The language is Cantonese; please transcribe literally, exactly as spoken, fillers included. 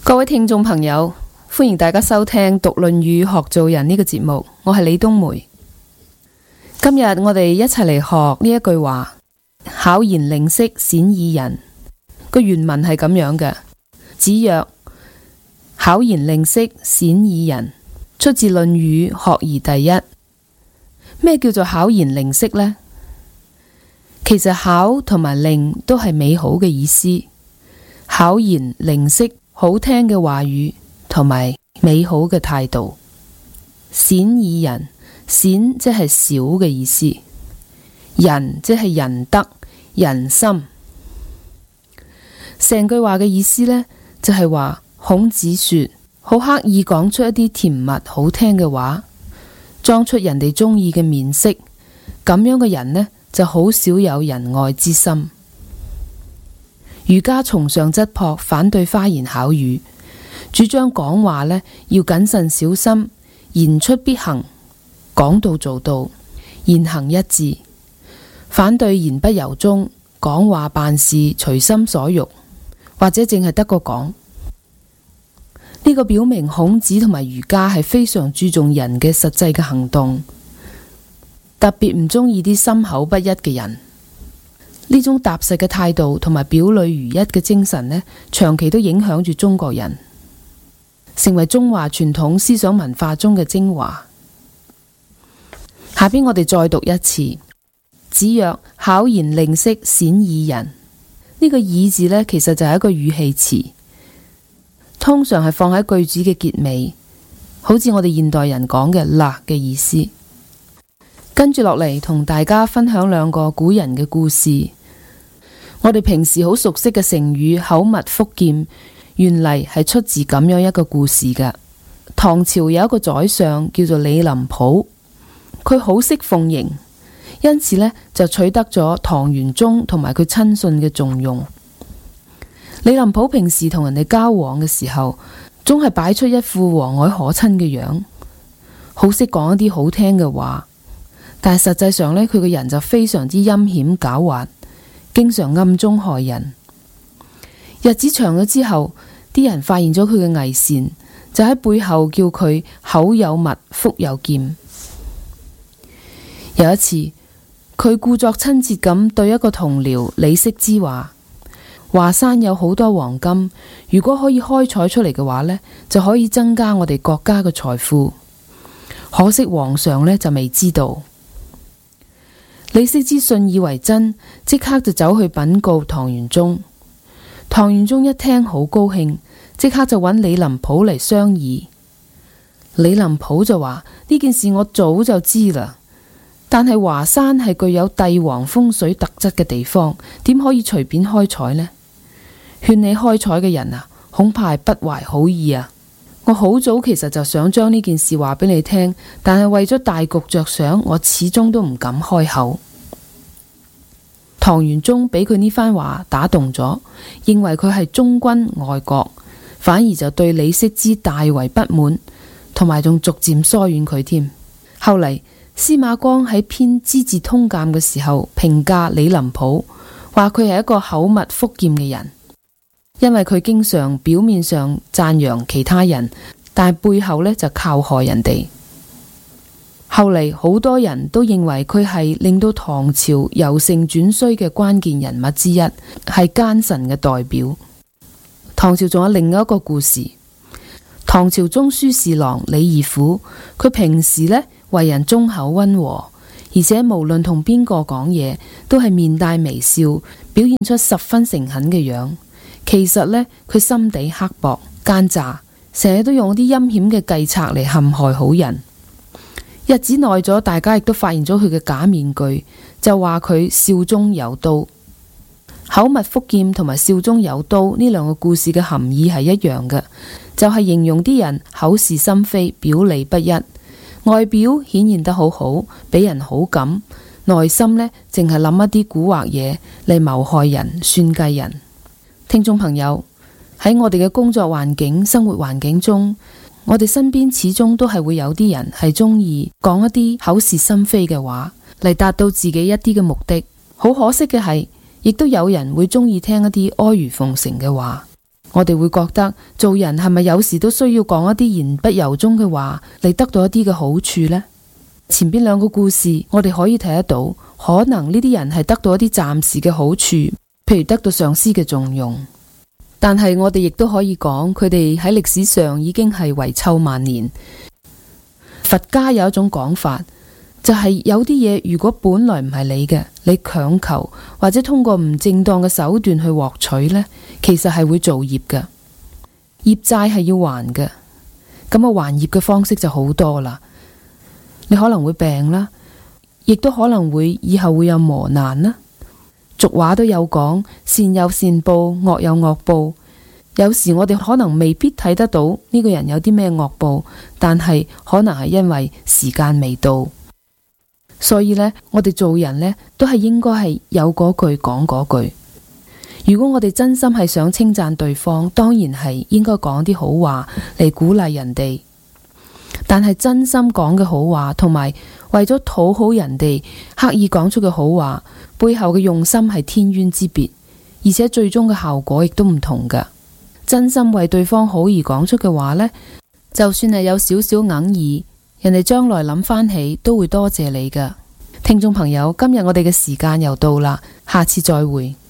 各位聽眾朋友，歡迎大家收聽讀論語學做人呢個節目，我係李冬梅。今日我哋一齊嚟學呢一句話：巧言令色，鮮矣仁。個原文係咁樣嘅：子曰：巧言令色，鮮矣仁。出自論語學而第一。咩叫做巧言令色呢？其實巧同埋令都係美好嘅意思。巧言令色，好聽嘅話語同埋美好嘅態度。鮮矣仁，鮮即係少嘅意思，仁即係仁德、仁心。成句話嘅意思呢，就係話孔子說，好刻意講出一啲甜蜜好聽嘅話，裝出人哋中意嘅面色，咁樣嘅人呢，就好少有仁愛之心。儒家崇尚質樸，反對花言巧語，主張講話呢要謹慎小心，言出必行，講到做到，言行一致。反對言不由衷，講話辦事隨心所欲，或者淨係得個講。呢個表明孔子同埋儒家係非常注重人嘅實際嘅行動，特別唔中意啲心口不一嘅人。呢種踏實嘅態度同埋表裏如一嘅精神呢，長期都影響住中國人，成為中華傳統思想文化中嘅精華。下邊我哋再讀一次：子曰：巧言令色，鮮矣仁。呢個矣字呢，其實就係一個語氣詞，通常係放喺句子嘅結尾，好似我哋現代人講嘅啦嘅意思。跟住落嚟同大家分享兩個古人嘅故事。我哋平時好熟悉嘅成語口蜜腹劍，原嚟係出自咁樣一個故事嘅。唐朝有一個宰相叫做李林甫，佢好識奉迎，因此呢就取得咗唐玄宗同埋佢親信嘅重用。李林甫平時同人哋交往嘅時候，總係擺出一副和藹可親嘅樣，好識講一啲好聽嘅話。但係實際上呢，佢個人就非常之陰險狡猾，經常暗中害人。日子長咗之後，啲人發現咗佢嘅偽善，就喺背後叫佢口有蜜，腹有劍。有一次，佢故作親切咁對一個同僚李適之話：華山有好多黃金，如果可以開採出嚟嘅話呢，就可以增加我哋國家嘅財富。可惜皇上呢就未知道。李適之信以為真，即刻就走去稟告唐玄宗。唐玄宗一聽好高興，即刻就揾李林甫嚟商議。李林甫就話：呢件事我早就知啦，但係華山係具有帝王風水特質嘅地方，點可以隨便開採呢？勸你開採嘅人啊，恐怕係不懷好意啊！我好早其實就想將呢件事話俾你聽，但係為咗大局着想，我始終都唔敢開口。唐玄宗俾佢呢番話打動咗，認為佢係忠君愛國，反而就對李適之大為不滿，同埋仲逐漸疏遠佢添。後嚟司馬光喺編《資治通鑑》嘅時候評價李林甫，話佢係一個口蜜腹劍嘅人。因為佢經常表面上讚揚其他人，但係背後呢就靠害人哋。後嚟好多人都認為佢係令到唐朝由盛轉衰嘅關鍵人物之一，係奸臣嘅代表。唐朝仲有另一個故事，唐朝中書侍郎李義府，佢平時呢為人忠厚溫和，而且無論同邊個講嘢都係面帶微笑，表現出十分誠懇嘅樣。其實呢，佢心地刻薄奸詐，成日都用啲陰險嘅計策嚟陷害好人。日子耐咗，大家亦都發現咗佢嘅假面具，就話佢笑中有刀。口蜜腹劍同埋笑中有刀呢兩個故事嘅含義係一樣嘅，就係、是、形容啲人口是心非，表裏不一，外表顯現得好好，俾人好感，內心呢淨係諗一啲蠱惑嘢嚟謀害人、算計人。聽眾朋友，喺我哋嘅工作環境、生活環境中，我哋身邊始終都係會有啲人係中意講一啲口是心非嘅話嚟達到自己一啲嘅目的。好可惜嘅係，亦都有人會中意聽一啲阿諛奉承嘅話。 我哋會覺得做人係咪有時都需要講一啲言不由衷嘅話嚟得到一啲嘅好處呢？前邊兩個故事我哋可以睇得到，可能呢啲人係得到一啲暫時嘅好處，譬如得到上司嘅重用。但係我哋亦都可以講，佢哋喺歷史上已經係遺臭萬年。佛家有一種講法，就係有啲嘢如果本來唔係你嘅，你強求或者通過唔正當嘅手段去獲取呢，其實係會造業嘅。業債係要還嘅，咁啊還業嘅方式就好多啦。你可能會病啦，亦都可能會以後會有磨難啦。俗話都有講，善有善報，惡有惡報。有時我哋可能未必睇得到呢個人有啲咩惡報，但係可能係因為時間未到。所以呢，我哋做人呢，都係應該係有嗰句講嗰句。如果我哋真心係想稱讚對方，當然係應該講啲好話嚟鼓勵人哋。但係真心講嘅好話，同埋為咗討好人哋刻意講出嘅好話，背後嘅用心係天淵之別，而且最終嘅效果亦都唔同㗎。真心為對方好而講出嘅話呢，就算係有少少哽耳，人哋將來諗翻起都會多謝你㗎。聽眾朋友，今日我哋嘅時間又到啦，下次再會。